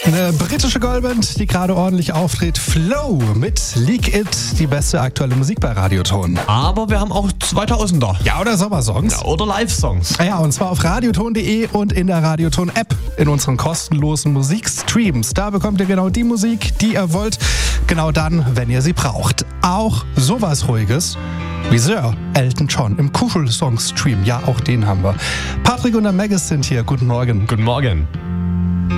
Eine britische Girlband, die gerade ordentlich auftritt. Flow mit Leak It, die beste aktuelle Musik bei Radioton. Aber wir haben auch 2000er. Ja, oder Sommersongs. Ja, oder Live-Songs. Ja, und zwar auf radioton.de und in der Radioton-App in unseren kostenlosen Musikstreams. Da bekommt ihr genau die Musik, die ihr wollt, genau dann, wenn ihr sie braucht. Auch sowas Ruhiges wie Sir Elton John im Kuschel-Song-Stream. Ja, auch den haben wir. Patrick und der Maggis sind hier. Guten Morgen. Guten Morgen.